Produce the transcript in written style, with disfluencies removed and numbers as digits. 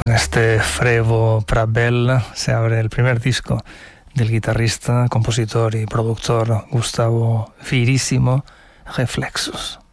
Este Frevo Prat-Bell se abre el primer disco del guitarrista, compositor y productor Gustavo Firissimo, Reflexos.